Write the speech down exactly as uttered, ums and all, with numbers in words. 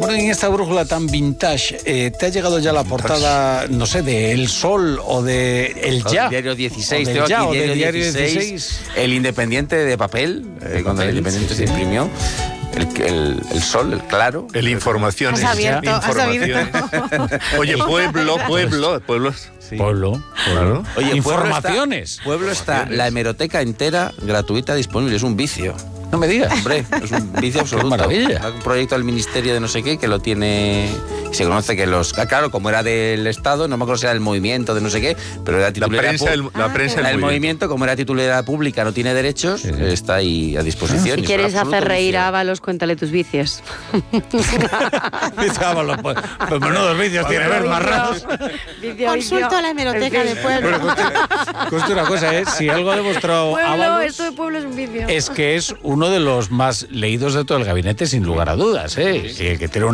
Bueno, en esta brújula tan vintage, eh, ¿te ha llegado ya la portada, no sé, de El Sol o de El Ya? Diario dieciséis, o tengo Ya, aquí o Diario, del Diario dieciséis, dieciséis. El Independiente de papel, eh, cuando papel, el Independiente sí, se sí. imprimió, el, el, el Sol, el claro. El Informaciones. Has abierto, has Informaciones. Oye, pueblo, pueblo, pueblos. Sí. Pueblo, Claro. Oye, Informaciones. Pueblo está, Pueblo está la hemeroteca entera gratuita disponible, es un vicio. No me digas. Hombre, es un vicio absoluto. Qué maravilla. Un proyecto del Ministerio de no sé qué que lo tiene. Se conoce que los. Claro, como era del Estado, no me acuerdo si era del movimiento de no sé qué, pero era La titularidad prensa, pu- el, la Ah, prensa, el el movimiento. movimiento, como era titularidad pública, no tiene derechos, Sí, sí. está ahí a disposición. Si Y es un quieres absoluto hacer reír vicio. a Ábalos, cuéntale tus vicios. Chábalo, pues, pues menudos vídeos tiene ver más raros. Vicio, Consulto vicio. a la hemeroteca En de fin. pueblo. Conste una cosa, ¿eh? Si algo ha demostrado Pueblo, Ábalos, esto de pueblo es un vicio. es que es uno de los más leídos de todo el gabinete, sin lugar a dudas, ¿eh? Y el que tiene